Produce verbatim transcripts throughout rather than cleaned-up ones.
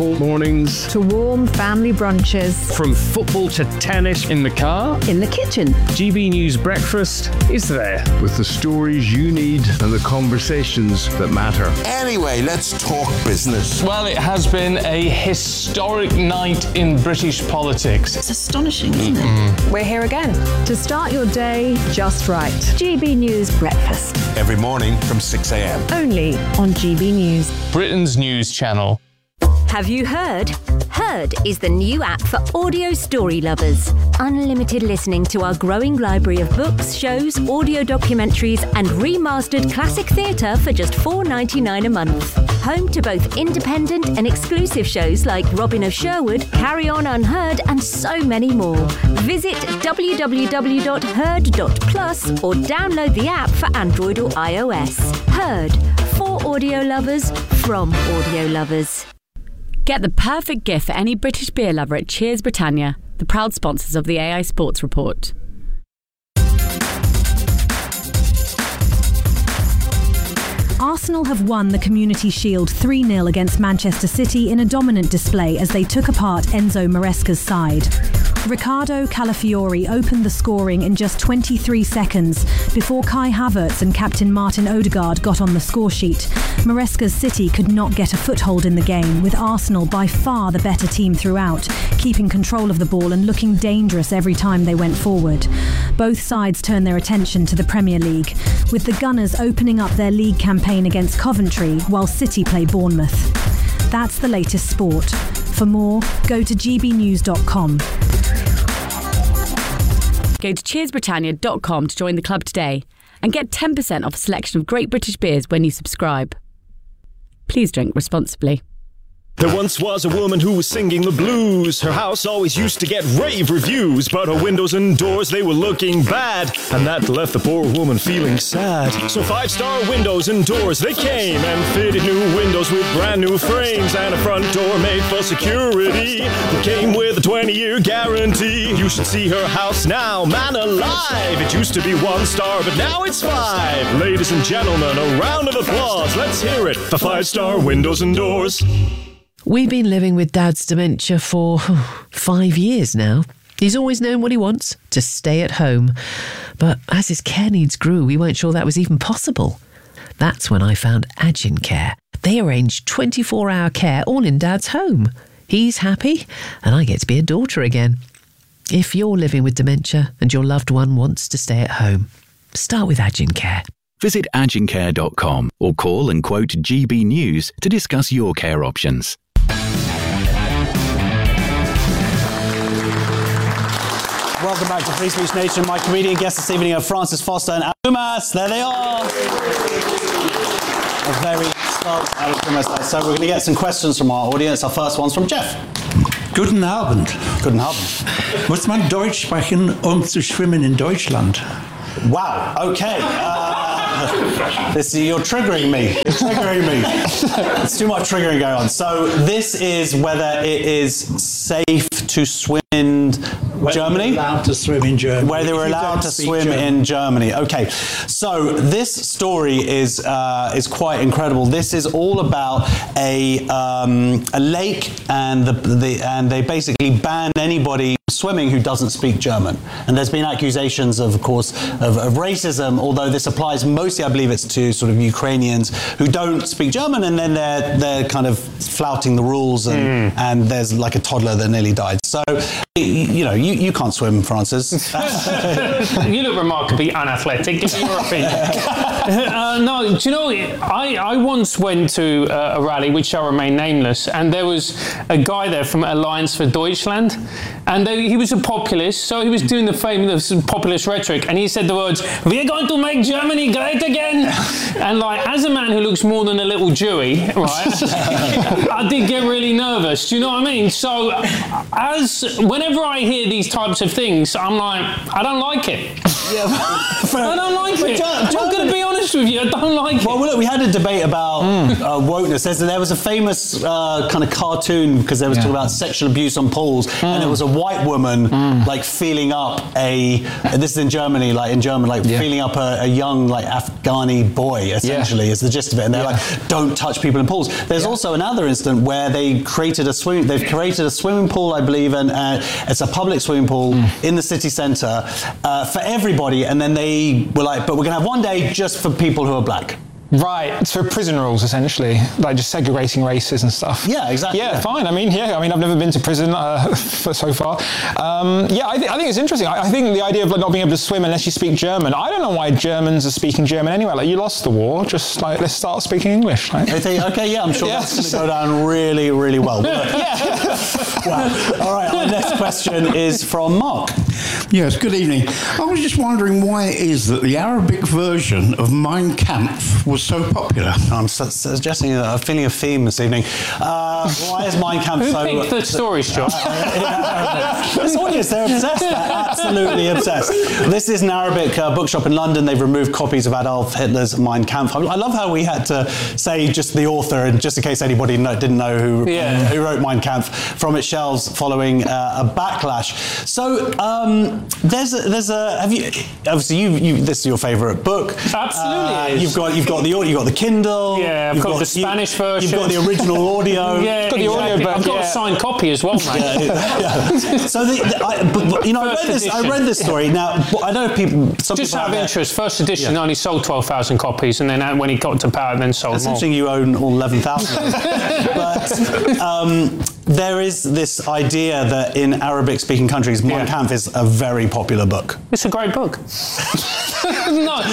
cold mornings to warm family brunches, from football to tennis in the car, in the kitchen. G B News Breakfast is there with the stories you need and the conversations that matter. Anyway, let's talk business. Well, it has been a historic night in British politics. It's astonishing, isn't mm-hmm. it? We're here again to start your day just right. G B News Breakfast. Every morning from six a.m. Only on G B News. Britain's news channel. Have you heard? Heard is the new app for audio story lovers. Unlimited listening to our growing library of books, shows, audio documentaries and remastered classic theatre for just four dollars ninety-nine a month. Home to both independent and exclusive shows like Robin of Sherwood, Carry On Unheard and so many more. Visit w w w dot heard dot plus or download the app for Android or iOS. Heard. For audio lovers, from audio lovers. Get the perfect gift for any British beer lover at Cheers Britannia, the proud sponsors of the A I Sports Report. Arsenal have won the Community Shield three nil against Manchester City in a dominant display as they took apart Enzo Maresca's side. Riccardo Calafiori opened the scoring in just twenty-three seconds before Kai Havertz and captain Martin Odegaard got on the scoresheet. Maresca's City could not get a foothold in the game, with Arsenal by far the better team throughout, keeping control of the ball and looking dangerous every time they went forward. Both sides turned their attention to the Premier League, with the Gunners opening up their league campaign against Coventry while City play Bournemouth. That's the latest sport. For more, go to g b news dot com. Go to cheers britannia dot com to join the club today and get ten percent off a selection of great British beers when you subscribe. Please drink responsibly. There once was a woman who was singing the blues. Her house always used to get rave reviews, but her windows and doors, they were looking bad, and that left the poor woman feeling sad. So five-star windows and doors, they came and fitted new windows with brand new frames and a front door made for security that came with a twenty-year guarantee. You should see her house now, man alive. It used to be one star, but now it's five. Ladies and gentlemen, a round of applause. Let's hear it for five-star windows and doors. We've been living with Dad's dementia for five years now. He's always known what he wants, to stay at home. But as his care needs grew, we weren't sure that was even possible. That's when I found Agincare. They arrange twenty-four hour care all in Dad's home. He's happy, and I get to be a daughter again. If you're living with dementia and your loved one wants to stay at home, start with Agincare. Visit agincare dot com or call and quote G B News to discuss your care options. Welcome back to Free Speech Nation. My comedian guests this evening are Francis Foster and Abu Mas. There they are. A very smart Abu Mas. So we're going to get some questions from our audience. Our first one's from Jeff. Guten Abend. Guten Abend. Muss man Deutsch sprechen, um zu schwimmen in Deutschland? Wow. Okay. Uh, this, you're triggering me. You're triggering me. It's too much triggering going on. So this is whether it is safe to swim in Whether Germany? Allowed to swim in Germany. Where they were allowed to swim German. in Germany. Okay. So this story is uh, is quite incredible. This is all about a um, a lake, and the, the and they basically ban anybody swimming who doesn't speak German. And there's been accusations of, of course, of, of racism, although this applies mostly, I believe it's to sort of Ukrainians who don't speak German, and then they're they're kind of flouting the rules, and, mm. and there's like a toddler that nearly died. So, you know, you, you can't swim, Francis. You look remarkably unathletic. Give me your opinion. uh, no, do you know, I, I once went to uh, a rally, which shall remain nameless, and there was a guy there from Alliance for Deutschland, and they, he was a populist, so he was doing the famous populist rhetoric, and he said the words, "We're going to make Germany great again." And like, as a man who looks more than a little Jewy, right, I did get really nervous. Do you know what I mean? So, as whenever I hear these types of things, I'm like, I don't like it. Yeah, I don't like it. I'm going to be honest honest with you, I don't like it. Well, look, we had a debate about mm. uh, wokeness. There's, there was a famous uh, kind of cartoon because there was yeah. talk about sexual abuse on pools, mm. and it was a white woman mm. like feeling up a. This is in Germany, like in German, like yeah. feeling up a, a young like Afghani boy. Essentially, yeah. is the gist of it, and they're yeah. like, don't touch people in pools. There's yeah. also another incident where they created a swim. They've created a swimming pool, I believe, and uh, it's a public swimming pool mm. in the city centre uh, for everybody, and then they were like, but we're going to have one day just for people who are black. Right, so prison rules essentially, like just segregating races and stuff. Yeah, exactly. Yeah, yeah. fine. I mean, yeah, I mean, I've never been to prison uh, for so far. Um, yeah, I, th- I think it's interesting. I, I think the idea of like, not being able to swim unless you speak German. I don't know why Germans are speaking German anyway. Like, you lost the war, just like let's start speaking English. Like. I think, okay, yeah, I'm sure yeah. that's going to go down really, really well. yeah. Wow. All right, our next question is from Mark. Yes, good evening. I was just wondering why it is that the Arabic version of Mein Kampf was so popular. I'm su- suggesting a feeling of theme this evening. Uh, why is Mein Kampf Who so... Who picked the stories, Josh? This audience, they're obsessed. They're absolutely obsessed. This is an Arabic uh, bookshop in London. They've removed copies of Adolf Hitler's Mein Kampf. I love how we had to say just the author, and just in case anybody know, didn't know who, yeah. who wrote Mein Kampf, from its shelves following uh, a backlash. So um, there's a, there's a have you obviously you, you this is your favourite book. Absolutely, uh, you've got you've got the you've got the Kindle. Yeah, I've you've got, got the Spanish you, version. You've got the original audio. yeah, got the exactly. audio book. I've got yeah. a signed copy as well, mate. Yeah, yeah. So the, the, I, but, but, you know, I read, this, I read this story. Now I know people. Some Just people out of out interest, there, first edition yeah. only sold twelve thousand copies, and then when he got to power, then sold That's more. interesting. You own all eleven thousand. But um, there is this idea that in Arabic-speaking countries, Mein Yeah. Kampf is a very popular book. It's a great book. no,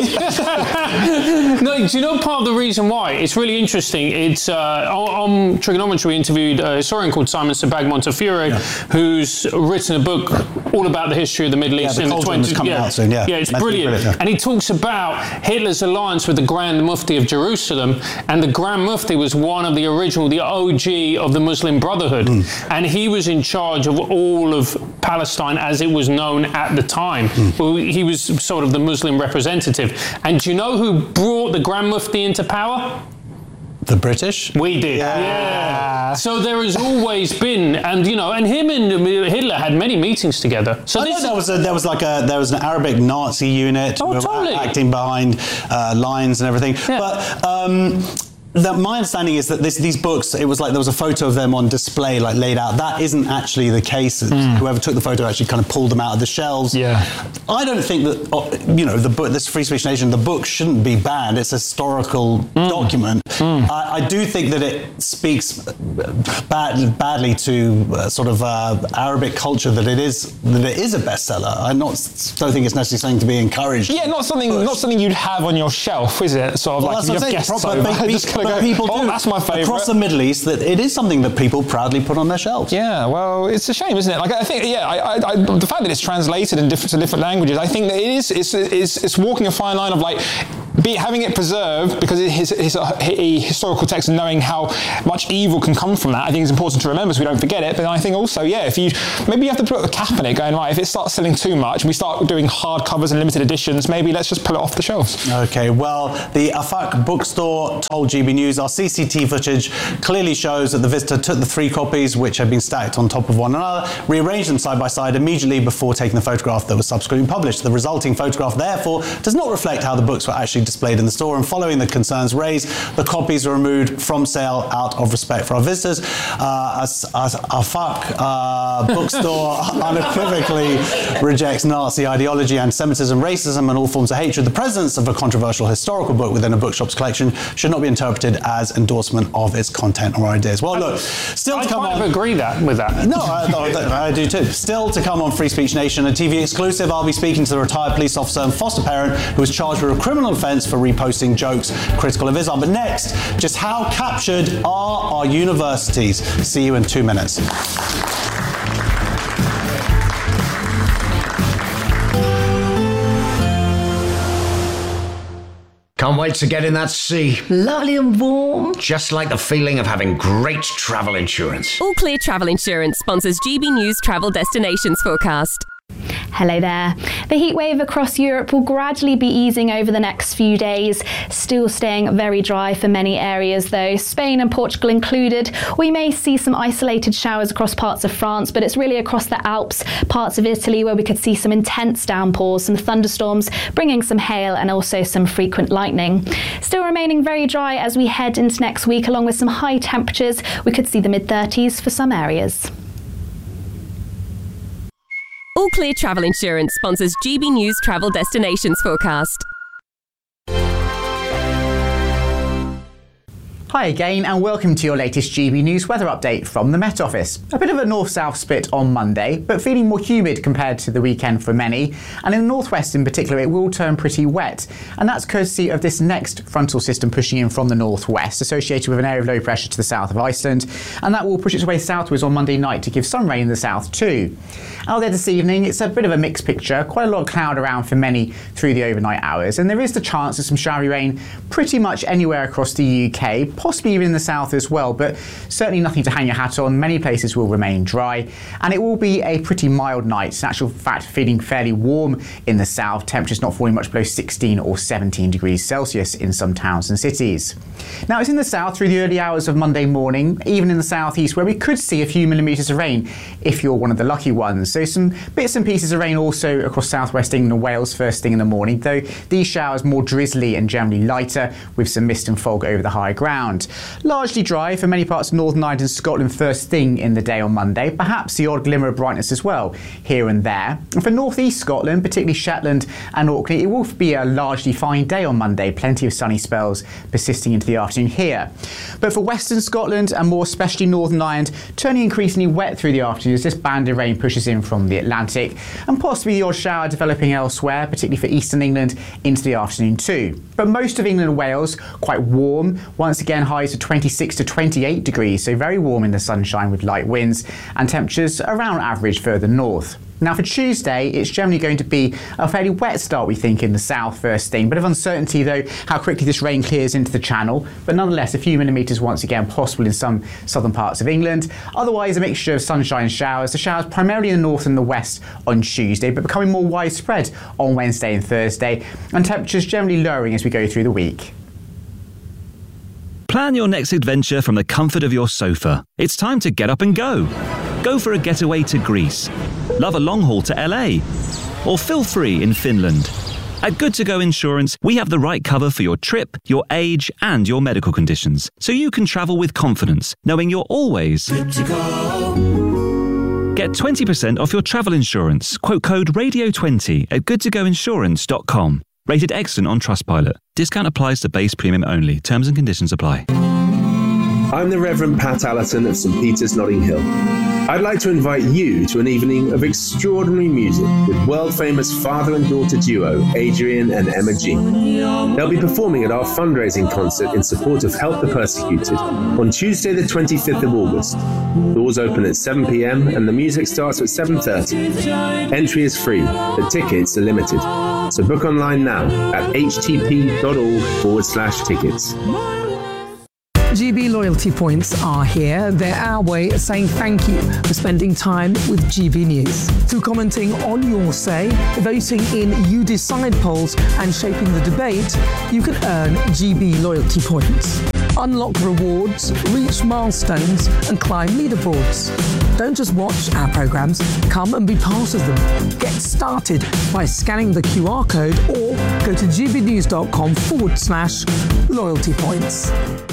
no. Do you know part of the reason why? It's really interesting. It's uh, on, on Trigonometry. We interviewed a historian called Simon Sebag Montefiore, yeah. who's written a book all about the history of the Middle East yeah, in the twenties. Coming yeah. out soon. Yeah, yeah, it's Meant brilliant. brilliant yeah. And he talks about Hitler's alliance with the Grand Mufti of Jerusalem, and the Grand Mufti was one of the original, the O G of the Muslim Brotherhood, mm. and he was in charge of all of Palestine as it was known at the time. Mm. Well, he was sort of the Muslim representative. And do you know who brought the Grand Mufti into power? The British? We did. Yeah. yeah. So there has always been, and you know, and him and Hitler had many meetings together. So I this know there was a, there was like a there was an Arabic Nazi unit oh, totally. acting behind uh, lines and everything. Yeah. But um, that my understanding is that this, these books, it was like there was a photo of them on display, like laid out. That isn't actually the case. Mm. Whoever took the photo actually kind of pulled them out of the shelves. Yeah. I don't think that, you know, the book, this Free Speech Nation, the book shouldn't be banned. It's a historical mm. document. Mm. I, I do think that it speaks bad, badly to uh, sort of uh, Arabic culture that it is that it is a bestseller. I not don't think it's necessarily something to be encouraged. Yeah, not something pushed. not something you'd have on your shelf, is it? Sort of well, like that's you what have I'm guests saying. over. But, just but go, people oh, do. That's my favourite. Across the Middle East, that it is something that people proudly put on their shelves. Yeah, well, it's a shame, isn't it? Like I think, yeah, I, I, I, the fact that it's translated in different to different languages, I think that it is it's it's, it's walking a fine line of like be having it preserved because it is it's a, a historical text and knowing how much evil can come from that. I think it's important to remember so we don't forget it. But I think also, yeah, if you maybe you have to put a cap on it, going right. If it starts selling too much, and we start doing hardcovers and limited editions, maybe let's just pull it off the shelves. Okay, well, the Afak bookstore told G B News our C C T V footage clearly shows that the visitor took the three copies, which had been stacked on top of one another, rearranged them side by side immediately before taking the photograph that was subsequently published. The resulting photograph, therefore, does not reflect how the books were actually displayed in the store, and following the concerns raised, the copies were removed from sale out of respect for our visitors. Uh, as, as Afak uh, bookstore unequivocally rejects Nazi ideology, anti-Semitism, racism, and all forms of hatred. The presence of a controversial historical book within a bookshop's collection should not be interpreted as endorsement of its content or ideas. Well, look, still I to come kind on. of agree that with that. No, I, no, I do too. Still to come on Free Speech Nation, a T V exclusive. I'll be speaking to the retired police officer and foster parent who was charged with a criminal offence for reposting jokes critical of Islam. But next, just how captured are our universities? See you in two minutes. Can't wait to get in that sea. Lovely and warm. Just like the feeling of having great travel insurance. All Clear Travel Insurance sponsors G B News Travel Destinations Forecast. Hello there. The heat wave across Europe will gradually be easing over the next few days, still staying very dry for many areas though, Spain and Portugal included. We may see some isolated showers across parts of France, but it's really across the Alps, parts of Italy where we could see some intense downpours, some thunderstorms, bringing some hail and also some frequent lightning. Still remaining very dry as we head into next week, along with some high temperatures. We could see the mid thirties for some areas. All Clear Travel Insurance sponsors G B News Travel Destinations Forecast. Hi again and welcome to your latest G B News weather update from the Met Office. A bit of a north-south split on Monday, but feeling more humid compared to the weekend for many, and in the northwest in particular it will turn pretty wet, and that's courtesy of this next frontal system pushing in from the northwest, associated with an area of low pressure to the south of Iceland, and that will push its way southwards on Monday night to give some rain in the south too. Out there this evening, it's a bit of a mixed picture, quite a lot of cloud around for many through the overnight hours, and there is the chance of some showery rain pretty much anywhere across the U K, possibly even in the south as well, but certainly nothing to hang your hat on. Many places will remain dry, and it will be a pretty mild night. In actual fact, feeling fairly warm in the south, temperatures not falling much below sixteen or seventeen degrees Celsius in some towns and cities. Now, it's in the south through the early hours of Monday morning, even in the southeast, where we could see a few millimetres of rain if you're one of the lucky ones. So some bits and pieces of rain also across southwest England and Wales first thing in the morning, though these showers more drizzly and generally lighter with some mist and fog over the high ground. Largely dry for many parts of Northern Ireland and Scotland first thing in the day on Monday, perhaps the odd glimmer of brightness as well here and there. And for North East Scotland, particularly Shetland and Orkney, it will be a largely fine day on Monday, plenty of sunny spells persisting into the afternoon here. But for Western Scotland and more especially Northern Ireland, turning increasingly wet through the afternoon as this band of rain pushes in from the Atlantic, and possibly the odd shower developing elsewhere, particularly for Eastern England into the afternoon too. But most of England and Wales quite warm, once again highs of twenty-six to twenty-eight degrees, so very warm in the sunshine with light winds, and temperatures around average further north. Now for Tuesday, it's generally going to be a fairly wet start, we think, in the south first thing. Bit of uncertainty though how quickly this rain clears into the channel, but nonetheless a few millimetres once again possible in some southern parts of England. Otherwise a mixture of sunshine and showers. The showers primarily in the north and the west on Tuesday, but becoming more widespread on Wednesday and Thursday, and temperatures generally lowering as we go through the week. Plan your next adventure from the comfort of your sofa. It's time to get up and go. Go for a getaway to Greece. Love a long haul to L A. Or feel free in Finland. At Good To Go Insurance, we have the right cover for your trip, your age, and your medical conditions, so you can travel with confidence, knowing you're always good to go. Get twenty percent off your travel insurance. Quote code radio twenty at good to go insurance dot com. Rated excellent on Trustpilot. Discount applies to base premium only. Terms and conditions apply. I'm the Reverend Pat Allerton of St Peter's, Notting Hill. I'd like to invite you to an evening of extraordinary music with world-famous father and daughter duo Adrian and Emma G. They'll be performing at our fundraising concert in support of Help the Persecuted on Tuesday the twenty-fifth of August. Doors open at seven p m and the music starts at seven thirty. Entry is free, but tickets are limited. So book online now at htp.org forward slash tickets. G B loyalty points are here. They're our way of saying thank you for spending time with G B News. Through commenting on your say, voting in You Decide polls and shaping the debate, you can earn G B loyalty points. Unlock rewards, reach milestones and climb leaderboards. Don't just watch our programmes, come and be part of them. Get started by scanning the Q R code or go to gbnews.com forward slash loyalty points.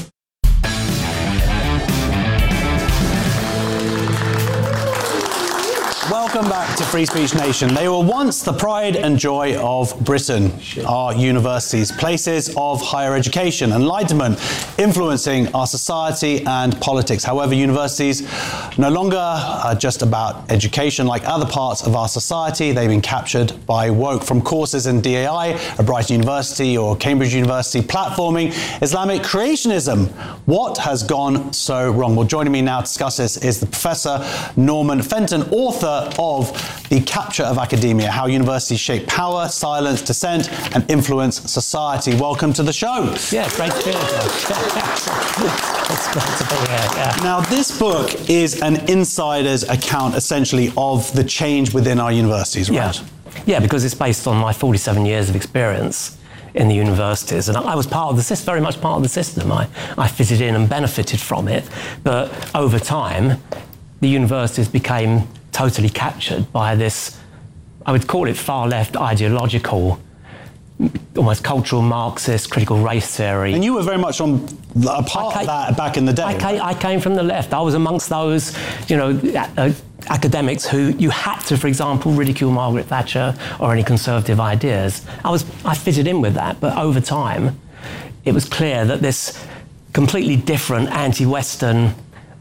Welcome back to Free Speech Nation. They were once the pride and joy of Britain, our universities, places of higher education, enlightenment, influencing our society and politics. However, universities no longer are just about education like other parts of our society. They've been captured by woke, from courses in D A I at Brighton University or Cambridge University, platforming Islamic creationism. What has gone so wrong? Well, joining me now to discuss this is the Professor Norman Fenton, author of The Capture of Academia, How Universities Shape Power, Silence, Dissent and Influence Society. Welcome to the show. Yeah, great to be here. It's great to be here, yeah. Now, this book is an insider's account, essentially, of the change within our universities, right? Yeah. Yeah, because it's based on my forty-seven years of experience in the universities, and I was part of the system, very much part of the system. I, I fitted in and benefited from it, but over time, the universities became totally captured by this, I would call it far left ideological, almost cultural Marxist critical race theory. And you were very much on a part came, of that back in the day. I came, I came from the left. I was amongst those, you know, uh, academics who you had to, for example, ridicule Margaret Thatcher or any conservative ideas. I was, I fitted in with that, but over time, it was clear that this completely different anti-Western,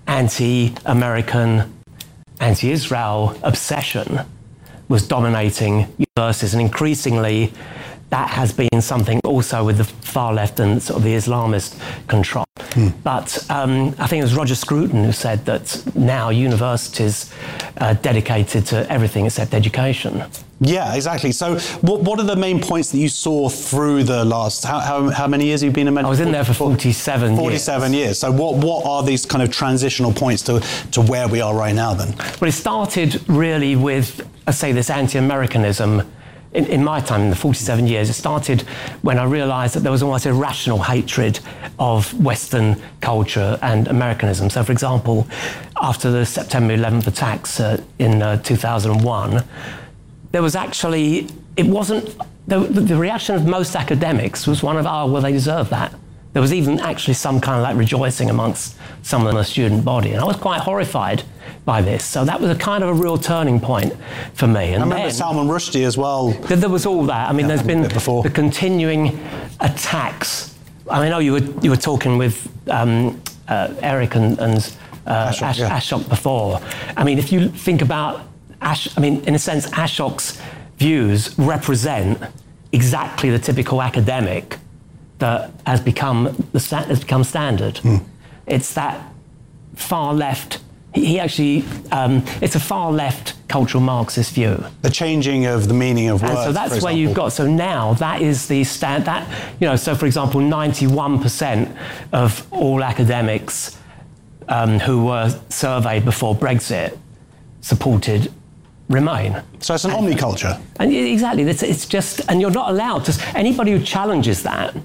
anti-American, anti-Israel obsession was dominating universities, and increasingly that has been something also with the far left and sort of the Islamist control. Hmm. But um, I think it was Roger Scruton who said that now universities are dedicated to everything except education. Yeah, exactly. So what, what are the main points that you saw through the last, how, how, how many years have you been in medicine? I was in there for forty-seven, forty-seven years. years. So what, what are these kind of transitional points to, to where we are right now then? Well, it started really with, I say, this anti-Americanism. In, in my time, in the forty-seven years, it started when I realised that there was almost irrational hatred of Western culture and Americanism. So, for example, after the September eleventh attacks uh, in uh, two thousand one, there was actually, it wasn't, the, the reaction of most academics was one of, oh, well, they deserve that. There was even actually some kind of like rejoicing amongst some of the student body. And I was quite horrified by this. So that was a kind of a real turning point for me. And I remember then, Salman Rushdie as well. There was all that. I mean, yeah, there's been the continuing attacks. I mean, I know you were, you were talking with um, uh, Eric and, and uh, Ashok, Ash, yeah. Ashok before. I mean, if you think about Ash, I mean, in a sense, Ashok's views represent exactly the typical academic that has become the sta- has become standard. Hmm. It's that far left. He, he actually, um, it's a far left cultural Marxist view. The changing of the meaning of words. And so that's where you've got. So now that is the stand. That you know. So for example, ninety-one percent of all academics um, who were surveyed before Brexit supported Remain. So it's an omniculture. And exactly, it's, it's just, and you're not allowed to. Anybody who challenges that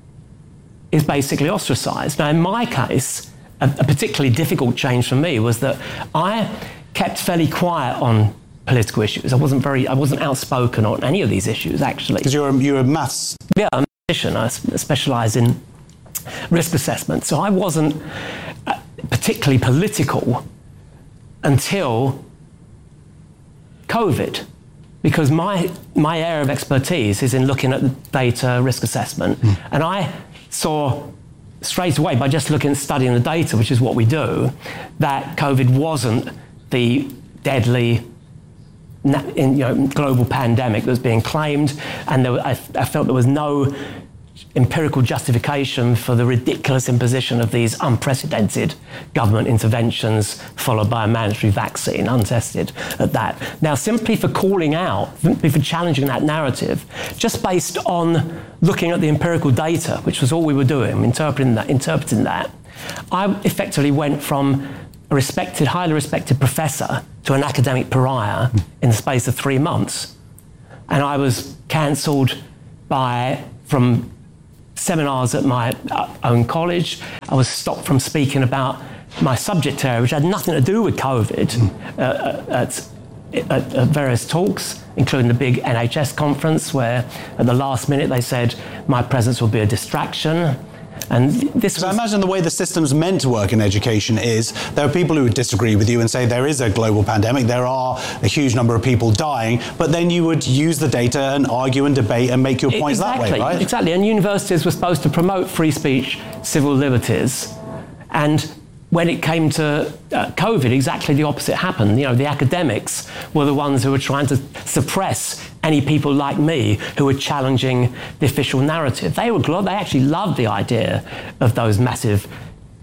is basically ostracised. Now, in my case, a, a particularly difficult change for me was that I kept fairly quiet on political issues. I wasn't very, I wasn't outspoken on any of these issues, actually. Because you're a, you're a maths. Yeah, I'm a mathematician. I specialise in risk assessment. So I wasn't uh, particularly political until COVID, because my my area of expertise is in looking at the data, risk assessment, mm. and I saw straight away by just looking at studying the data, which is what we do, that COVID wasn't the deadly in, you know, global pandemic that was being claimed, and there, I, I felt there was no empirical justification for the ridiculous imposition of these unprecedented government interventions followed by a mandatory vaccine, untested at that. Now, simply for calling out, simply for challenging that narrative, just based on looking at the empirical data, which was all we were doing, interpreting that, interpreting that, I effectively went from a respected, highly respected professor to an academic pariah in the space of three months. And I was cancelled by, from seminars at my own college. I was stopped from speaking about my subject area, which had nothing to do with COVID, mm. uh, at, at, at various talks, including the big N H S conference, where at the last minute they said my presence will be a distraction. And this so I imagine the way the system's meant to work in education is there are people who would disagree with you and say there is a global pandemic, there are a huge number of people dying, but then you would use the data and argue and debate and make your points exactly, that way, right? Exactly, and universities were supposed to promote free speech, civil liberties, and when it came to uh, COVID, exactly the opposite happened. You know, the academics were the ones who were trying to suppress any people like me who were challenging the official narrative. They were, they actually loved the idea of those massive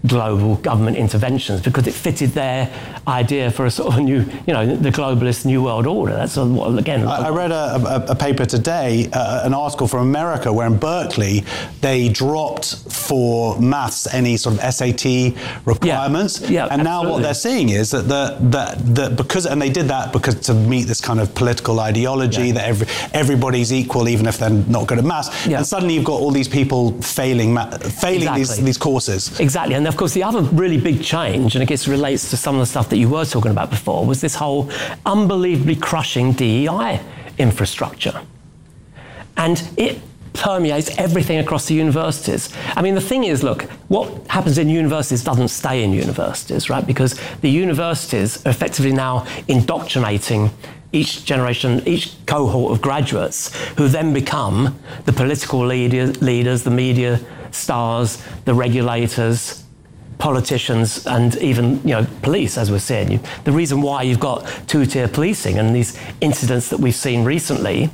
global government interventions because it fitted their idea for a sort of a new, you know, the globalist new world order. That's what, again. I, I read a, a, a paper today, uh, an article from America, where in Berkeley they dropped for maths any sort of S A T requirements. Yeah, yeah, and absolutely. now what they're seeing is that the, that that because and they did that because to meet this kind of political ideology Yeah. that every, everybody's equal even if they're not good at maths. Yeah. And suddenly you've got all these people failing ma- failing Exactly. these these courses. Exactly, and of course the other really big change, and I guess relates to some of the stuff that you were talking about before, was this whole unbelievably crushing D E I infrastructure. And it permeates everything across the universities. I mean, the thing is, look, what happens in universities doesn't stay in universities, right? Because the universities are effectively now indoctrinating each generation, each cohort of graduates who then become the political leader, leaders, the media stars, the regulators, politicians, and even, you know, police, as we're saying. You, the reason why you've got two-tier policing and these incidents that we've seen recently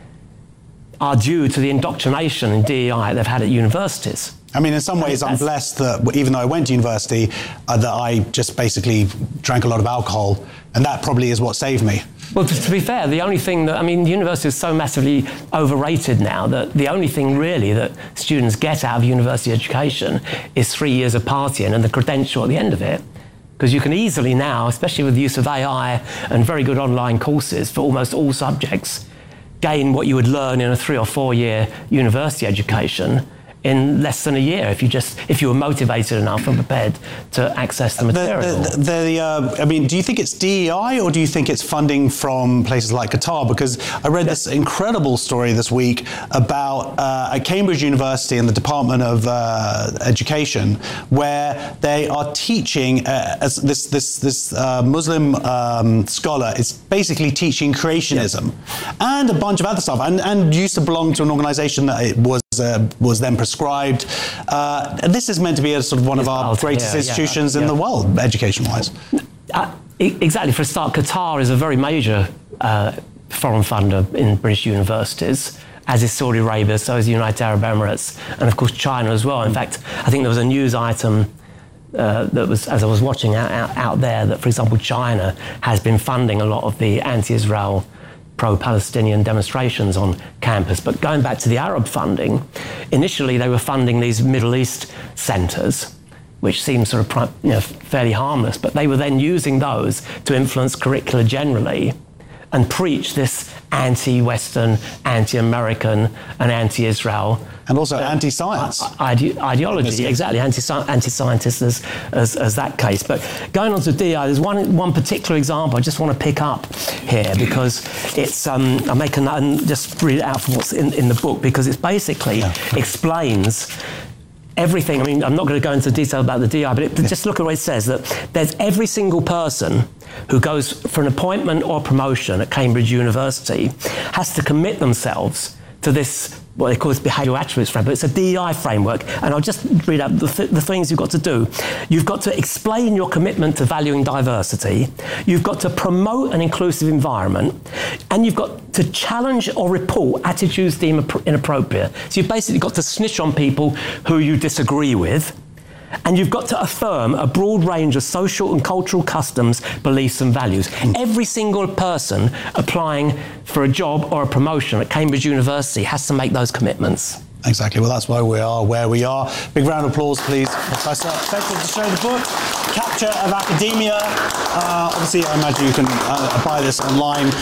are due to the indoctrination in D E I they've had at universities. I mean, in some ways, I'm blessed that even though I went to university, uh, that I just basically drank a lot of alcohol, and that probably is what saved me. Well, to, to be fair, the only thing that, I mean, university is so massively overrated now that the only thing really that students get out of university education is three years of partying and the credential at the end of it. Because you can easily now, especially with the use of A I and very good online courses for almost all subjects, gain what you would learn in a three or four year university education in less than a year if you just if you were motivated enough and prepared to access the material. The, the, the, the, uh, I mean, do you think it's D E I or do you think it's funding from places like Qatar? Because I read this incredible story this week about uh, at Cambridge University in the Department of uh, Education, where they are teaching uh, as this this this uh, Muslim um, scholar is basically teaching creationism and a bunch of other stuff, and, and used to belong to an organisation that it was uh, was then prescribed. Uh, and this is meant to be a sort of one of our greatest yeah, institutions yeah, in yeah. the world, education-wise. Uh, e- exactly. For a start, Qatar is a very major uh, foreign funder in British universities, as is Saudi Arabia, so is the United Arab Emirates, and of course China as well. In fact, I think there was a news item uh, that was, as I was watching out, out, out there, that, for example, China has been funding a lot of the anti-Israel pro-Palestinian demonstrations on campus. But going back to the Arab funding, initially they were funding these Middle East centres, which seemed sort of, you know, fairly harmless, but they were then using those to influence curricula generally and preach this anti-Western, anti-American and anti-Israel. And also uh, anti-science. Ide- ideology, exactly, anti- anti-scientist as, as, as that case. But going on to D E I, there's one, one particular example I just want to pick up here because it's, um, I make a note and just read it out from what's in, in the book because it basically yeah. explains everything. I mean, I'm not going to go into detail about the D E I, but it, just look at what it says, that there's every single person who goes for an appointment or promotion at Cambridge University has to commit themselves to this, what they call this behavioural attributes framework. It's a D E I framework, and I'll just read out the, th- the things you've got to do. You've got to explain your commitment to valuing diversity. You've got to promote an inclusive environment, and you've got to challenge or report attitudes deemed inappropriate. So you've basically got to snitch on people who you disagree with. And you've got to affirm a broad range of social and cultural customs, beliefs and values. Mm. Every single person applying for a job or a promotion at Cambridge University has to make those commitments. Exactly. Well, that's why we are where we are. Big round of applause, please. Professor, effective to show the book, Capture of Academia. Uh, obviously, I imagine you can uh, buy this online.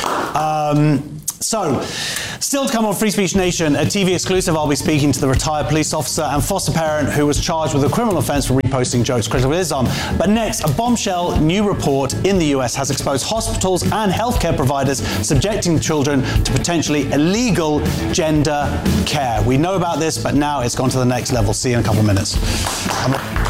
Um, So, still to come on Free Speech Nation, a T V exclusive, I'll be speaking to the retired police officer and foster parent who was charged with a criminal offence for reposting jokes critical of Islam. But next, a bombshell new report in the U S has exposed hospitals and healthcare providers subjecting children to potentially illegal gender care. We know about this, but now it's gone to the next level. See you in a couple of minutes. I'm-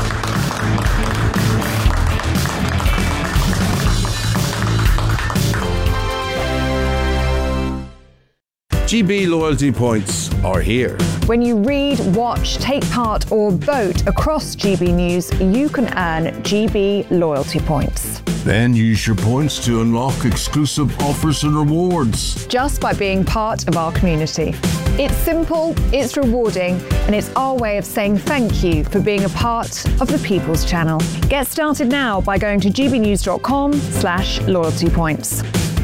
G B loyalty points are here. When you read, watch, take part or vote across G B News, you can earn G B loyalty points. Then use your points to unlock exclusive offers and rewards. Just by being part of our community. It's simple, it's rewarding, and it's our way of saying thank you for being a part of the People's Channel. Get started now by going to gbnews.com slash loyalty points.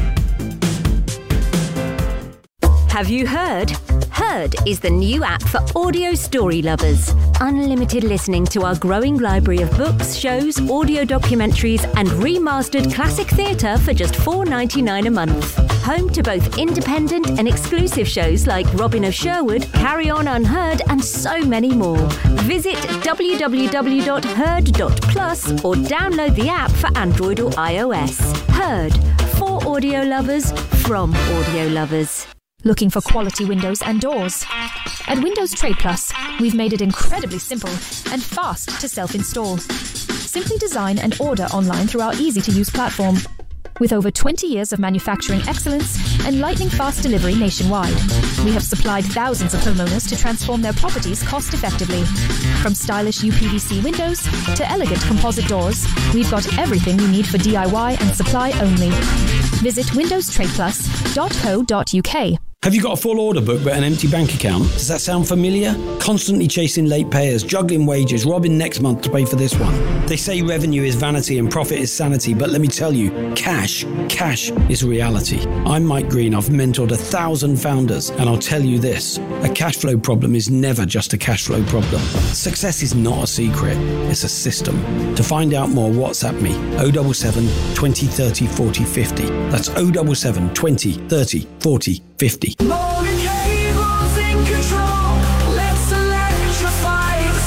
Have you heard? Heard is the new app for audio story lovers. Unlimited listening to our growing library of books, shows, audio documentaries, and remastered classic theatre for just four dollars ninety-nine a month. Home to both independent and exclusive shows like Robin of Sherwood, Carry On Unheard, and so many more. Visit w w w dot heard dot plus or download the app for Android or iOS. Heard, for audio lovers, from audio lovers. Looking for quality windows and doors? At Windows Trade Plus, we've made it incredibly simple and fast to self-install. Simply design and order online through our easy-to-use platform. With over twenty years of manufacturing excellence and lightning-fast delivery nationwide, we have supplied thousands of homeowners to transform their properties cost-effectively. From stylish U P V C windows to elegant composite doors, we've got everything you need for D I Y and supply only. Visit windows trade plus dot co dot u k. Have you got a full order book but an empty bank account? Does that sound familiar? Constantly chasing late payers, juggling wages, robbing next month to pay for this one. They say revenue is vanity and profit is sanity, but let me tell you, cash, cash is reality. I'm Mike Green, I've mentored a thousand founders, and I'll tell you this, a cash flow problem is never just a cash flow problem. Success is not a secret, it's a system. To find out more, WhatsApp me, oh seven seven, twenty, thirty, forty, fifty. That's oh seven seven, twenty, thirty, forty, fifty. Morning cables in control. Let's electrify the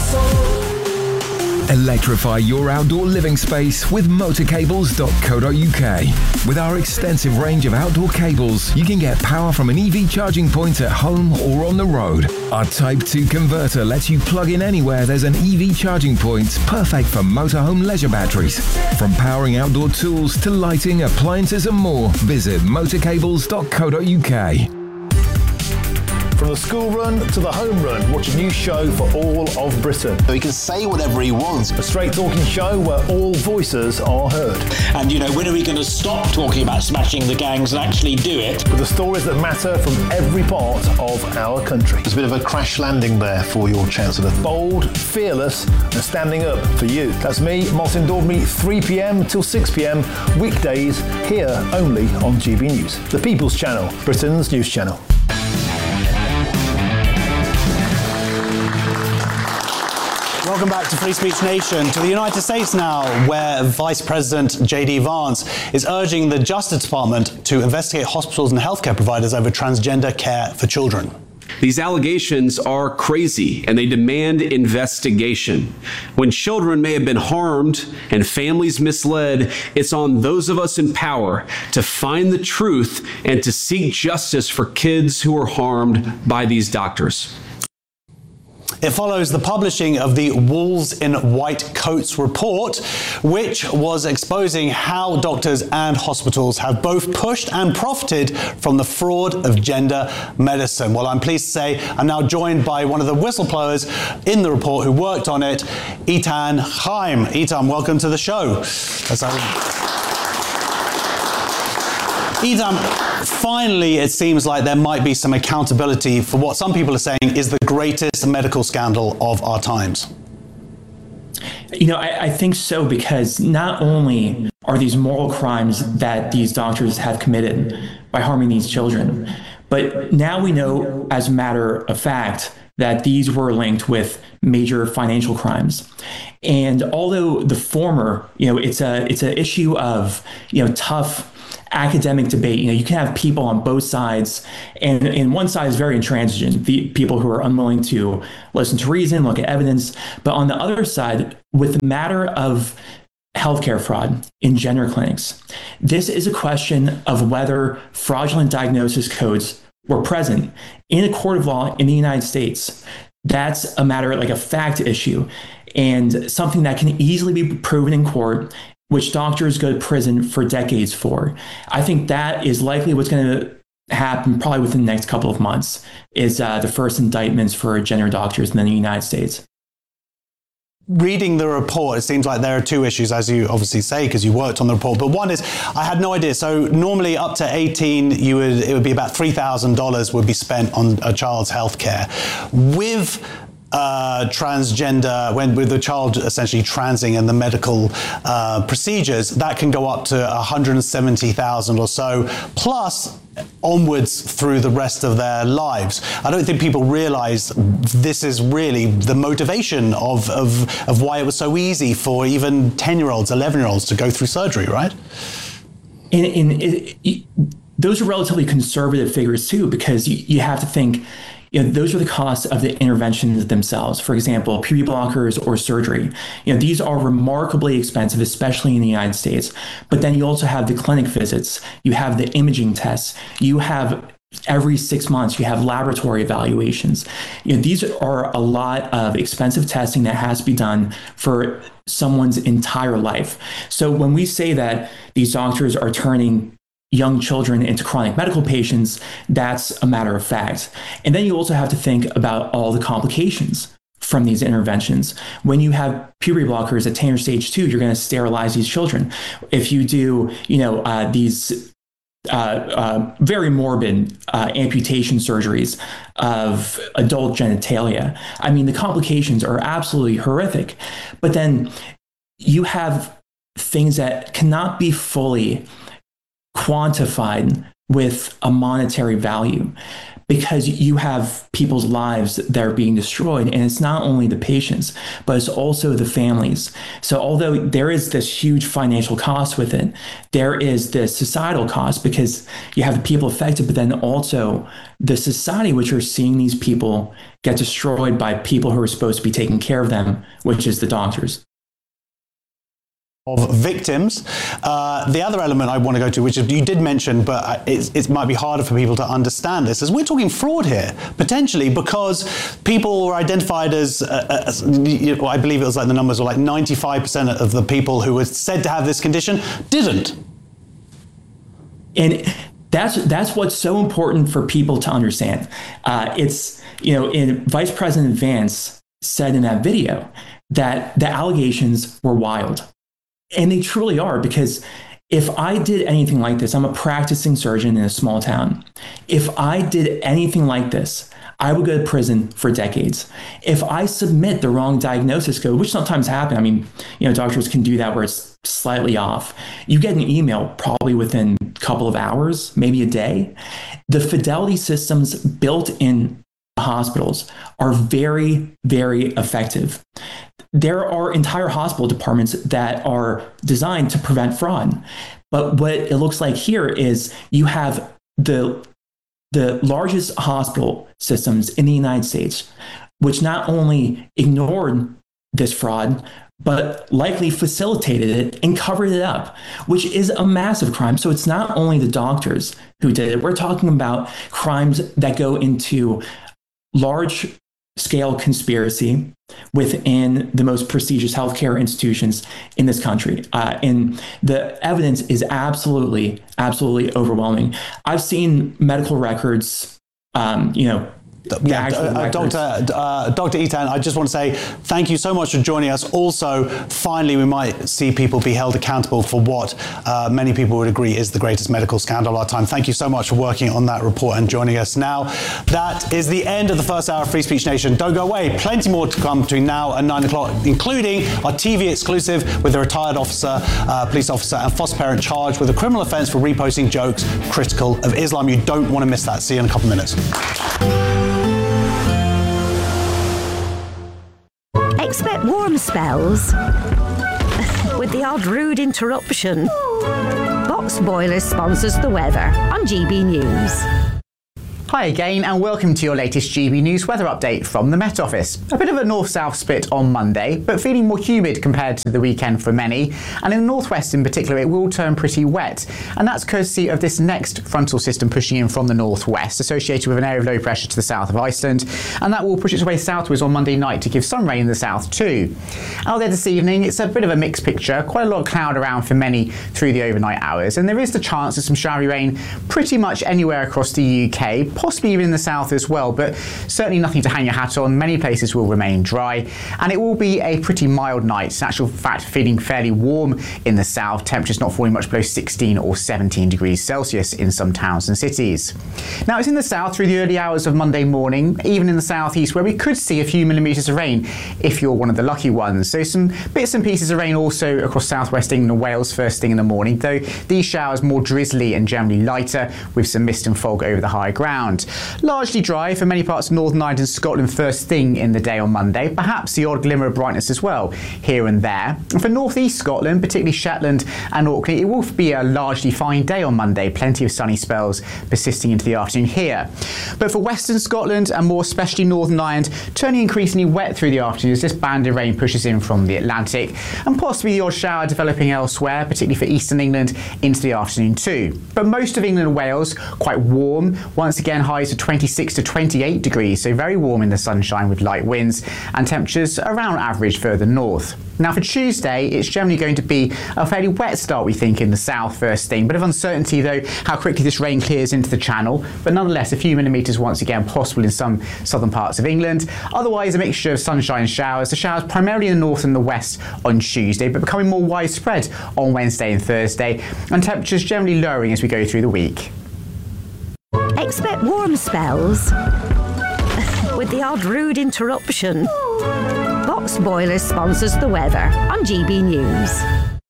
soul. Electrify your outdoor living space with motor cables dot co dot u k. With our extensive range of outdoor cables, you can get power from an E V charging point at home or on the road. Our Type two converter lets you plug in anywhere there's an E V charging point, perfect for motorhome leisure batteries. From powering outdoor tools to lighting, appliances and more, visit motor cables dot co dot u k. From the school run to the home run, watch a new show for all of Britain. So he can say whatever he wants. A straight talking show where all voices are heard. And, you know, when are we going to stop talking about smashing the gangs and actually do it? With the stories that matter from every part of our country. There's a bit of a crash landing there for your Chancellor. Bold, fearless, and standing up for you. That's me, Martin Dawdney, three p m till six p m, weekdays, here only on G B News. The People's Channel, Britain's news channel. Welcome back to Free Speech Nation. To the United States now, where Vice President J D Vance is urging the Justice Department to investigate hospitals and healthcare providers over transgender care for children. These allegations are crazy and they demand investigation. When children may have been harmed and families misled, it's on those of us in power to find the truth and to seek justice for kids who are harmed by these doctors. It follows the publishing of the Wolves in White Coats report, which was exposing how doctors and hospitals have both pushed and profited from the fraud of gender medicine. Well, I'm pleased to say I'm now joined by one of the whistleblowers in the report who worked on it, Eitan Chaim. Eitan, welcome to the show. Eitan, finally, it seems like there might be some accountability for what some people are saying is the greatest medical scandal of our times. You know, I, I think so, because not only are these moral crimes that these doctors have committed by harming these children, but now we know as a matter of fact that these were linked with major financial crimes. And although the former, you know, it's a it's an issue of, you know, tough academic debate. You know, you can have people on both sides, and, and one side is very intransigent, the people who are unwilling to listen to reason, look at evidence. But on the other side, with the matter of healthcare fraud in gender clinics, this is a question of whether fraudulent diagnosis codes were present in a court of law in the United States. That's a matter, like a fact issue, and something that can easily be proven in court, which doctors go to prison for decades for. I think that is likely what's going to happen probably within the next couple of months is uh, the first indictments for gender doctors in the United States. Reading the report, it seems like there are two issues, as you obviously say, because you worked on the report. But one is, I had no idea. So normally up to eighteen, you would it would be about three thousand dollars would be spent on a child's health care. With Uh, transgender, when with the child essentially transing and the medical uh, procedures, that can go up to one hundred seventy thousand or so, plus onwards through the rest of their lives. I don't think people realize this is really the motivation of, of, of why it was so easy for even ten-year-olds, eleven-year-olds to go through surgery, right? In, in, it, it, those are relatively conservative figures too, because you, you have to think, you know, those are the costs of the interventions themselves. For example, puberty blockers or surgery. You know, these are remarkably expensive, especially in the United States. But then you also have the clinic visits, you have the imaging tests, you have every six months, you have laboratory evaluations. You know, these are a lot of expensive testing that has to be done for someone's entire life. So when we say that these doctors are turning young children into chronic medical patients, that's a matter of fact. And then you also have to think about all the complications from these interventions. When you have puberty blockers at ten or stage two, you're going to sterilize these children. If you do, you know, uh, these uh, uh, very morbid uh, amputation surgeries of adult genitalia, I mean, the complications are absolutely horrific. But then you have things that cannot be fully quantified with a monetary value, because you have people's lives that are being destroyed. And it's not only the patients, but it's also the families. So although there is this huge financial cost with it, there is this societal cost, because you have the people affected, but then also the society, which are seeing these people get destroyed by people who are supposed to be taking care of them, which is the doctors. Of victims. Uh, the other element I want to go to, which you did mention, but it's, it might be harder for people to understand this, is we're talking fraud here, potentially, because people were identified as, uh, as you know, I believe it was like the numbers were like ninety-five percent of the people who were said to have this condition didn't. And that's that's what's so important for people to understand. Uh, it's, you know, in Vice President Vance said in that video that the allegations were wild. And they truly are, because if I did anything like this, I'm a practicing surgeon in a small town. If I did anything like this, I would go to prison for decades. If I submit the wrong diagnosis code, which sometimes happens, I mean, you know, doctors can do that where it's slightly off. You get an email probably within a couple of hours, maybe a day. The fidelity systems built in hospitals are very, very effective. There are entire hospital departments that are designed to prevent fraud. But what it looks like here is you have the, the largest hospital systems in the United States, which not only ignored this fraud, but likely facilitated it and covered it up, which is a massive crime. So it's not only the doctors who did it. We're talking about crimes that go into large scale conspiracy within the most prestigious healthcare institutions in this country. Uh, and the evidence is absolutely, absolutely overwhelming. I've seen medical records, um, you know, Yeah, uh, Doctor Uh, Doctor Eitan, I just want to say thank you so much for joining us. Also, finally, we might see people be held accountable for what uh, many people would agree is the greatest medical scandal of our time. Thank you so much for working on that report and joining us. Now, that is the end of the first hour of Free Speech Nation. Don't go away. Plenty more to come between now and nine o'clock, including our T V exclusive with a retired officer, uh, police officer and foster parent charged with a criminal offence for reposting jokes critical of Islam. You don't want to miss that. See you in a couple of minutes. Expect warm spells with the odd rude interruption. Box Boilers sponsors the weather on G B News. Hi again and welcome to your latest G B News weather update from the Met Office. A bit of a north-south split on Monday, but feeling more humid compared to the weekend for many, and in the northwest in particular it will turn pretty wet, and that's courtesy of this next frontal system pushing in from the northwest, associated with an area of low pressure to the south of Iceland, and that will push its way southwards on Monday night to give some rain in the south too. Out there this evening it's a bit of a mixed picture, quite a lot of cloud around for many through the overnight hours, and there is the chance of some showery rain pretty much anywhere across the U K, possibly even in the south as well, but certainly nothing to hang your hat on. Many places will remain dry, and it will be a pretty mild night. In actual fact, feeling fairly warm in the south, temperatures not falling much below sixteen or seventeen degrees Celsius in some towns and cities. Now, it's in the south through the early hours of Monday morning, even in the southeast, where we could see a few millimetres of rain if you're one of the lucky ones. So some bits and pieces of rain also across southwest England and Wales first thing in the morning, though these showers more drizzly and generally lighter, with some mist and fog over the high ground. Largely dry for many parts of Northern Ireland and Scotland first thing in the day on Monday, perhaps the odd glimmer of brightness as well here and there. And for North East Scotland, particularly Shetland and Orkney, it will be a largely fine day on Monday, plenty of sunny spells persisting into the afternoon here. But for Western Scotland and more especially Northern Ireland, turning increasingly wet through the afternoon as this band of rain pushes in from the Atlantic, and possibly the odd shower developing elsewhere, particularly for Eastern England into the afternoon too. But most of England and Wales quite warm, once again highs of twenty-six to twenty-eight degrees, so very warm in the sunshine with light winds, and temperatures around average further north. Now for Tuesday, it's generally going to be a fairly wet start, we think, in the south first thing. Bit of uncertainty though how quickly this rain clears into the channel, but nonetheless a few millimetres once again possible in some southern parts of England. Otherwise a mixture of sunshine and showers. The showers primarily in the north and the west on Tuesday, but becoming more widespread on Wednesday and Thursday, and temperatures generally lowering as we go through the week. Expect warm spells with the odd rude interruption. Box Boilers sponsors the weather on G B News.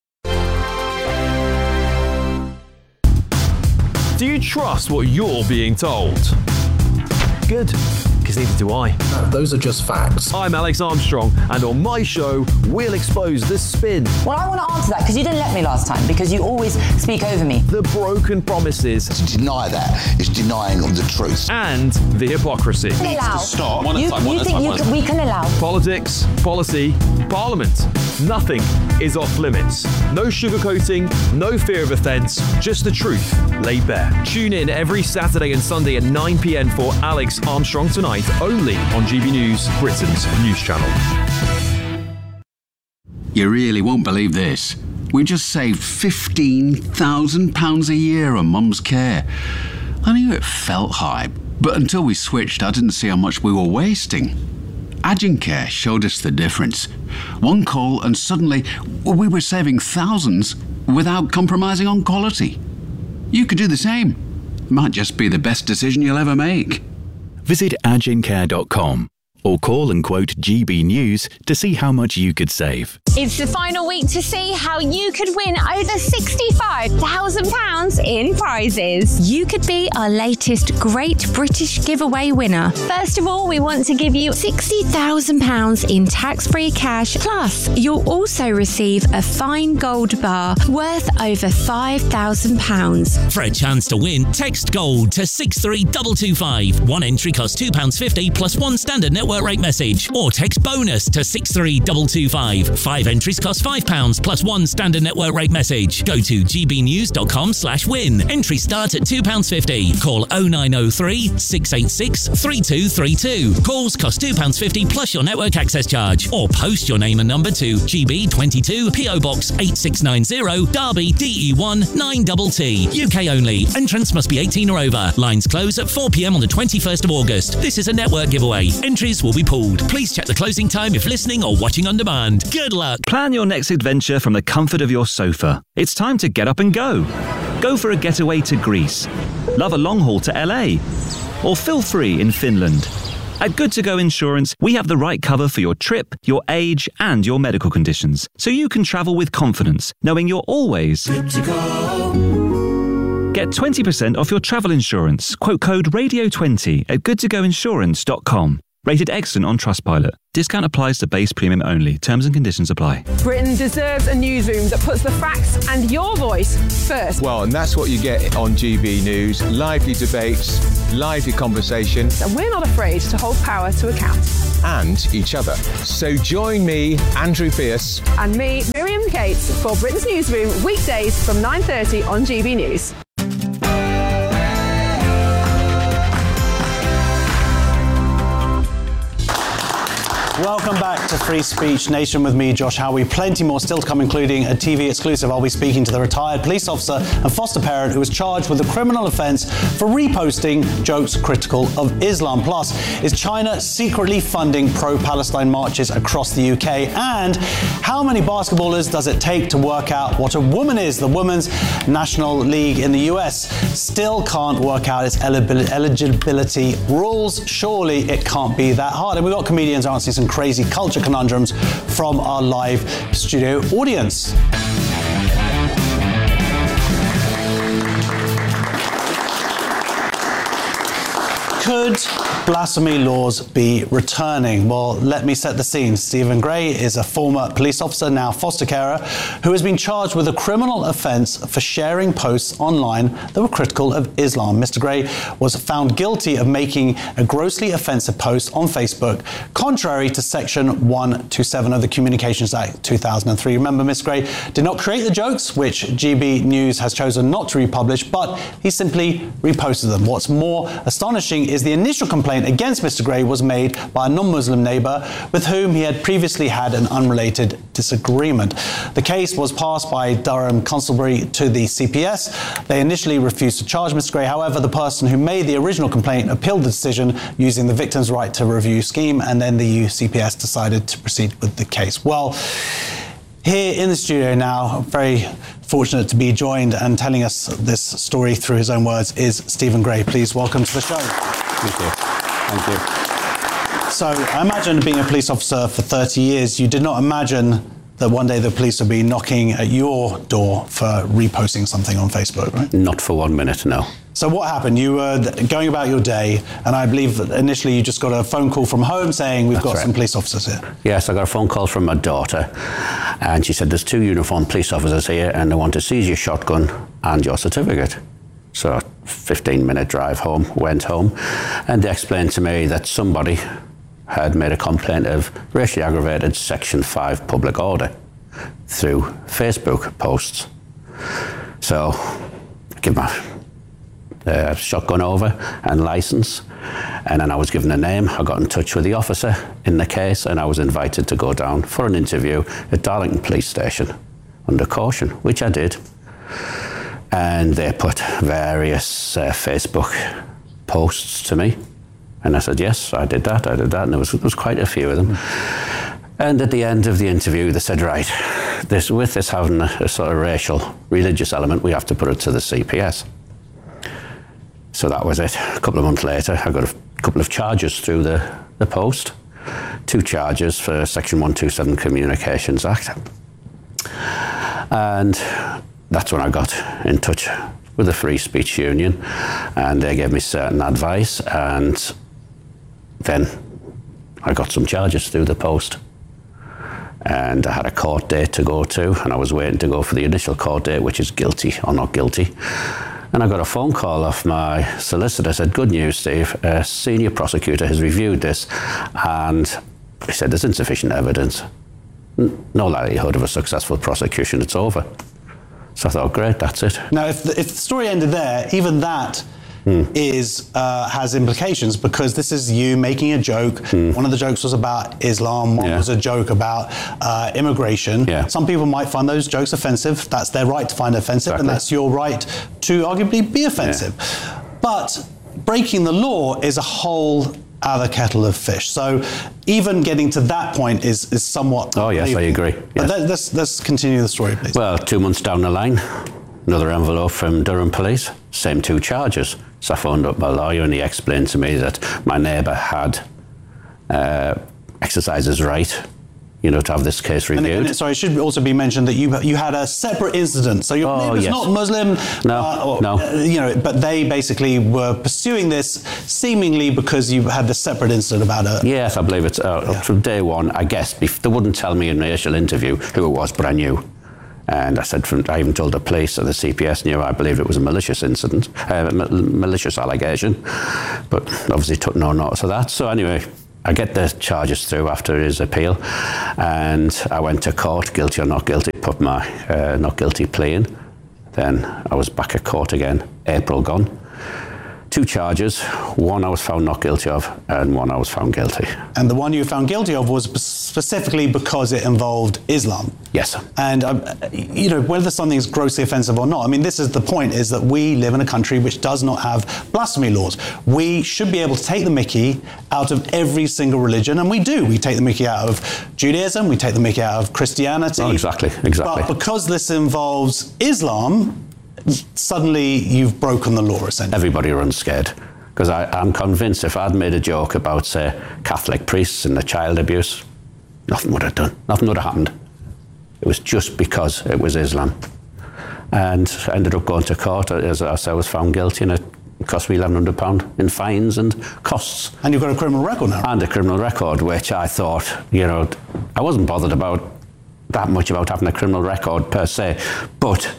Do you trust what you're being told? Good, because neither do I. No, those are just facts. I'm Alex Armstrong, and on my show, we'll expose the spin. Well, I want to answer that, because you didn't let me last time, because you always speak over me. The broken promises. To deny that is denying of the truth. And the hypocrisy. Allow. Needs to stop. You, you think time, you can, we can allow? Politics, policy, parliament. Nothing is off limits. No sugarcoating, no fear of offence, just the truth laid bare. Tune in every Saturday and Sunday at nine p m for Alex Armstrong Tonight, only on G B News, Britain's news channel. You really won't believe this. We just saved fifteen thousand pounds a year on Mum's care. I knew it felt high, but until we switched, I didn't see how much we were wasting. Agincare showed us the difference. One call and suddenly we were saving thousands without compromising on quality. You could do the same. Might just be the best decision you'll ever make. Visit agincare dot com or call and quote G B News to see how much you could save. It's the final week to see how you could win over sixty-five thousand pounds in prizes. You could be our latest Great British Giveaway winner. First of all, we want to give you sixty thousand pounds in tax-free cash. Plus, you'll also receive a fine gold bar worth over five thousand pounds. For a chance to win, text GOLD to six three two two five. One entry costs two pounds fifty plus one standard network rate message. Or text BONUS to six three two two five. Five entries cost five pounds plus one standard network rate message. Go to gbnews.com slash win. Entries start at two pounds fifty. Call oh nine oh three, six eight six, three two three two. Calls cost two pounds fifty plus your network access charge. Or post your name and number to G B twenty-two P O Box eight six nine zero, Derby D E one nine T T. U K only. Entrance must be eighteen or over. Lines close at four p m on the twenty-first of August. This is a network giveaway. Entries will be pulled. Please check the closing time if listening or watching on demand. Good luck. Plan your next adventure from the comfort of your sofa. It's time to get up and go. Go for a getaway to Greece. Love a long haul to L A. Or feel free in Finland. At Good To Go Insurance, we have the right cover for your trip, your age, and your medical conditions, so you can travel with confidence, knowing you're always good to go. Get twenty percent off your travel insurance. Quote code radio twenty at good to go insurance dot com. Rated excellent on Trustpilot. Discount applies to base premium only. Terms and conditions apply. Britain deserves a newsroom that puts the facts and your voice first. Well, and that's what you get on G B News. Lively debates, lively conversation. And we're not afraid to hold power to account. And each other. So join me, Andrew Pierce. And me, Miriam Cates, for Britain's Newsroom, weekdays from nine thirty on G B News. Welcome back to Free Speech Nation with me, Josh Howie. Plenty more still to come, including a T V exclusive. I'll be speaking to the retired police officer and foster parent who was charged with a criminal offence for reposting jokes critical of Islam. Plus, is China secretly funding pro-Palestine marches across the U K? And how many basketballers does it take to work out what a woman is? The Women's National League in the U S still can't work out its eligibility rules. Surely it can't be that hard. And we've got comedians answering some crazy culture conundrums from our live studio audience. Could blasphemy laws be returning? Well, let me set the scene. Stephen Gray is a former police officer, now foster carer, who has been charged with a criminal offence for sharing posts online that were critical of Islam. Mister Gray was found guilty of making a grossly offensive post on Facebook, contrary to Section one twenty-seven of the Communications Act two thousand three. Remember, Mister Gray did not create the jokes, which G B News has chosen not to republish, but he simply reposted them. What's more astonishing is the initial complaint against Mister Gray was made by a non-Muslim neighbour with whom he had previously had an unrelated disagreement. The case was passed by Durham Constabulary to the C P S. They initially refused to charge Mister Gray. However, the person who made the original complaint appealed the decision using the victim's right to review scheme, and then the C P S decided to proceed with the case. Well, here in the studio now, very fortunate to be joined and telling us this story through his own words is Stephen Gray. Please welcome to the show. Thank you. Thank you. So I imagine being a police officer for thirty years, you did not imagine that one day the police would be knocking at your door for reposting something on Facebook, right? Not for one minute, no. So what happened? You were going about your day, and I believe initially you just got a phone call from home saying, we've That's got right. some police officers here. Yes, I got a phone call from my daughter, and she said, there's two uniformed police officers here, and they want to seize your shotgun and your certificate. So fifteen minute drive home, went home, and they explained to me that somebody had made a complaint of racially aggravated Section five public order through Facebook posts. So I give my uh, shotgun over and license, and then I was given a name. I got in touch with the officer in the case, and I was invited to go down for an interview at Darlington Police Station under caution, which I did. And they put various uh, Facebook posts to me. And I said, yes, I did that, I did that. And there was, there was quite a few of them. And at the end of the interview, they said, right, this, with this having a, a sort of racial, religious element, we have to put it to the C P S. So that was it. A couple of months later, I got a couple of charges through the, the post. Two charges for Section one twenty-seven Communications Act. And that's when I got in touch with the Free Speech Union, and they gave me certain advice, and then I got some charges through the post. And I had a court date to go to, and I was waiting to go for the initial court date, which is guilty or not guilty. And I got a phone call off my solicitor, said, good news, Steve, a senior prosecutor has reviewed this, and he said there's insufficient evidence. No likelihood of a successful prosecution, it's over. So I thought, great, that's it. Now, if the, if the story ended there, even that mm. is uh, has implications, because this is you making a joke. Mm. One of the jokes was about Islam. One yeah. was a joke about uh, immigration. Yeah. Some people might find those jokes offensive. That's their right to find offensive, exactly. and that's your right to arguably be offensive. Yeah. But breaking the law is a whole other kettle of fish. So even getting to that point is, is somewhat... Oh, yes, I agree. Yes. But let, let's, let's continue the story, please. Well, two months down the line, another envelope from Durham Police, same two charges. So I phoned up my lawyer, and he explained to me that my neighbour had uh, exercised his right you know, to have this case And, reviewed. and, sorry, it should also be mentioned that you you had a separate incident. So your Oh, neighbour's yes. not Muslim. No, uh, or, no. uh, you know, but they basically were pursuing this seemingly because you had this separate incident about it. Yes, I believe it's uh, Yeah. from day one. I guess bef- they wouldn't tell me in the initial interview who it was, but I knew. And I said, from, I even told the police and the C P S knew I believed it was a malicious incident, uh, ma- malicious allegation, but obviously took no notice of that. So anyway, I get the charges through after his appeal, and I went to court, guilty or not guilty, put my uh, not guilty plea in. Then I was back at court again, April gone. Two charges, one I was found not guilty of, and one I was found guilty. And the one you were found guilty of was specifically because it involved Islam. Yes. And, um, you know, whether something is grossly offensive or not, I mean, this is the point, is that we live in a country which does not have blasphemy laws. We should be able to take the mickey out of every single religion, and we do. We take the mickey out of Judaism, we take the mickey out of Christianity. Oh, exactly, exactly. But because this involves Islam, suddenly you've broken the law, essentially. Everybody runs scared. Because I'm convinced if I'd made a joke about, say, Catholic priests and the child abuse, nothing would have done. Nothing would have happened. It was just because it was Islam. And I ended up going to court, as I said, I was found guilty, and it cost me eleven hundred pounds in fines and costs. And you've got a criminal record now. And a criminal record, which I thought, you know, I wasn't bothered about that much about having a criminal record per se, but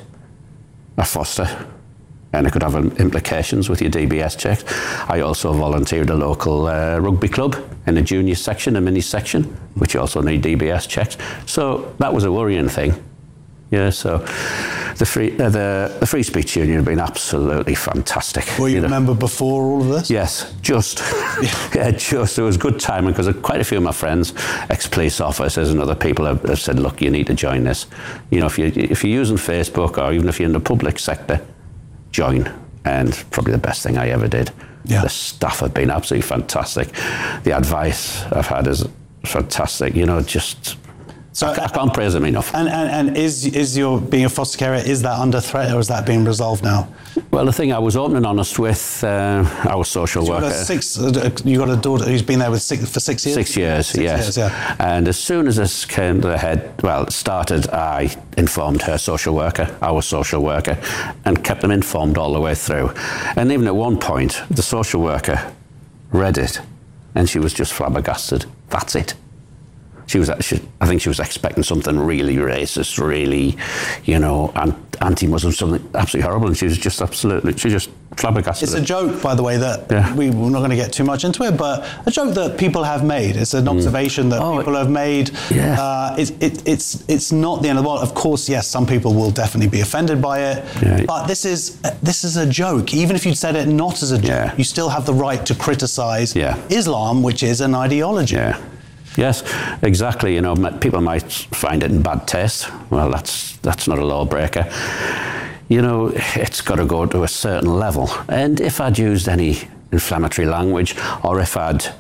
a foster, and it could have implications with your D B S checks. I also volunteered at a local uh, rugby club in a junior section, a mini section, which also need D B S checks. So that was a worrying thing. Yeah, so the free uh, the, the Free Speech Union have been absolutely fantastic. Were you, you a know. member before all of this? Yes, just. yeah, just. It was good timing because quite a few of my friends, ex-police officers and other people have, have said, look, you need to join this. You know, if, you, if you're using Facebook or even if you're in the public sector, join. And probably the best thing I ever did. Yeah. The staff have been absolutely fantastic. The advice I've had is fantastic. You know, just... So I, I can't praise them enough. And, and, and is is your being a foster carer, is that under threat or is that being resolved now? Well, the thing I was open and honest with uh, our social you worker. Got a six, you got a daughter who's been there with six, for six years? Six years, six yes. Years, yeah. And as soon as this came to the head, well, it started, I informed her social worker, our social worker, and kept them informed all the way through. And even at one point, the social worker read it, and she was just flabbergasted. That's it. She was, she, I think she was expecting something really racist, really, you know, anti-Muslim, something absolutely horrible, and she was just absolutely, she just flabbergasted. It's a joke, by the way, that yeah. we, we're not going to get too much into it, but a joke that people have made. It's an observation mm. that oh, people have made. Yeah. Uh, it, it, it's it's not the end of the world. Of course, yes, some people will definitely be offended by it, yeah. but this is this is a joke. Even if you'd said it not as a joke, yeah. you still have the right to criticise yeah. Islam, which is an ideology. Yeah. Yes, exactly. You know, people might find it in bad taste. Well, that's that's not a lawbreaker. You know, it's got to go to a certain level. And if I'd used any inflammatory language, or if I'd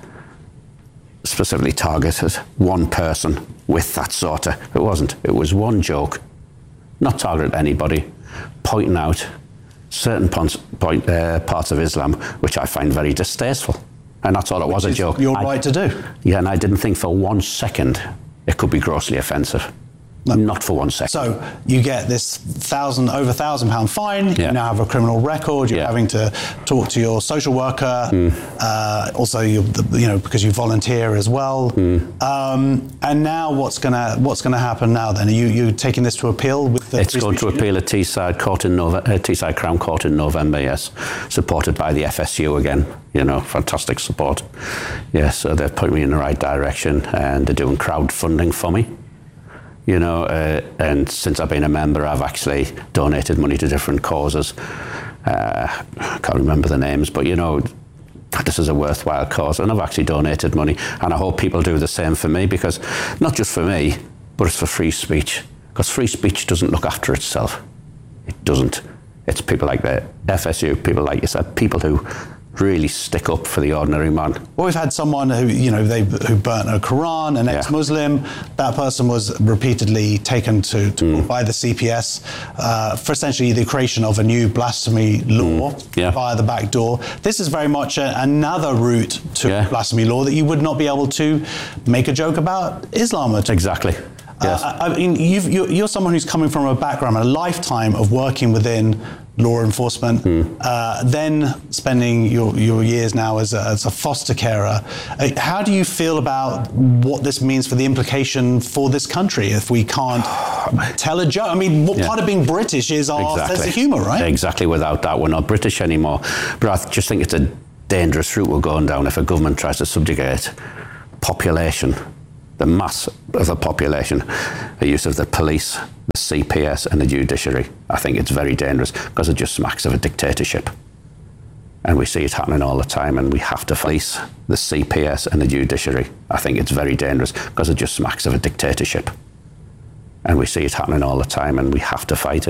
specifically targeted one person with that sort of, it wasn't. It was one joke, not targeted anybody, pointing out certain point, point, uh, parts of Islam which I find very distasteful. And that's all it was, a joke. Your I, right to do. Yeah, and I didn't think for one second it could be grossly offensive. No. Not for one second. So you get this thousand, over thousand pound fine. Yeah. You now have a criminal record. You're yeah. having to talk to your social worker. Mm. Uh, also, you you know because you volunteer as well. Mm. Um, and now what's gonna what's gonna happen now? Then are you you taking this to appeal with the? It's going to appeal at Teesside Court in Nove- uh, Teesside Crown Court in November. Yes, supported by the F S U again. You know, fantastic support. Yes, so they've put me in the right direction, and they're doing crowdfunding for me. You know, uh, and since I've been a member, I've actually donated money to different causes. Uh, I can't remember the names, but you know, this is a worthwhile cause, and I've actually donated money, and I hope people do the same for me, because not just for me, but it's for free speech, because free speech doesn't look after itself. It doesn't. It's people like the F S U, people like you said, people who really stick up for the ordinary man. Well, we've had someone who, you know, they who burnt a Quran, an ex-Muslim. That person was repeatedly taken to, to Mm. by the C P S uh, for essentially the creation of a new blasphemy law Mm. Yeah. via the back door. This is very much a, another route to Yeah. blasphemy law that you would not be able to make a joke about Islam at all. Exactly. Yes. Uh, I mean, you've, you're, you're someone who's coming from a background, a lifetime of working within law enforcement, Mm. uh, then spending your, your years now as a, as a foster carer. Uh, how do you feel about what this means for the implication for this country if we can't tell a joke? I mean, what Yeah. part of being British is our Exactly. sense of humour, right? Exactly. Without that, we're not British anymore. But I just think it's a dangerous route we're going down if a government tries to subjugate population, the mass of the population, the use of the police, the C P S and the judiciary. I think it's very dangerous because it just smacks of a dictatorship. And we see it happening all the time, and we have to police the C P S and the judiciary. I think it's very dangerous because it just smacks of a dictatorship. And we see it happening all the time, and we have to fight it.